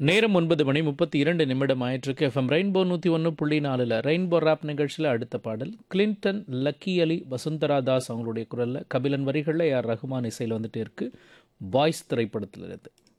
நேரம் 9:32 ஆயிட்டிருக்கு. FM rainbow 101.4ல் rainbow rap நிகழ்ச்சியில் அடுத்த பாடல் கிளின்டன், லக்கி அலி, வசுந்தரா தாஸ் அவங்களுடைய குரலில், கபிலன் வரிகளில், ஏஆர் ரஹ்மான் இசையில் வந்துட்டே இருக்கு. பாய்ஸ் திரைப்படத்திலிருந்து.